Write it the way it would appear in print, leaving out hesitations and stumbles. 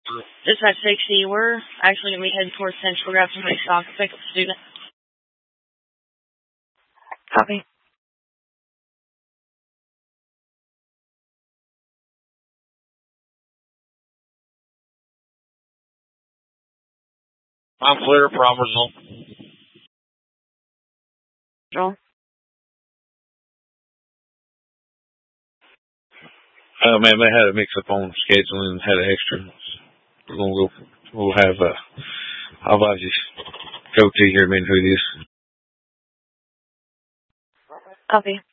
Dispatch 60, we're actually going to be heading towards Central. Grab somebody stock to pick up the student. Copy. I'm clear, Proversal. Joel? Man, they had a mix-up on scheduling and had an extra. We're going to go, we'll have, I'll just go to here and who it is. Copy.